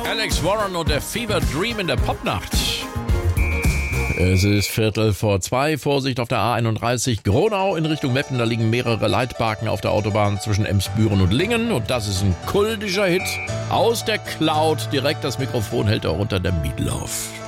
Alex Warren und der Fever Dream in der Popnacht. Es ist 1:45. Vorsicht auf der A31 Gronau in Richtung Meppen. Da liegen mehrere Leitbarken auf der Autobahn zwischen Emsbüren und Lingen. Und das ist ein kultischer Hit aus der Cloud. Direkt das Mikrofon hält auch unter der Meatloaf.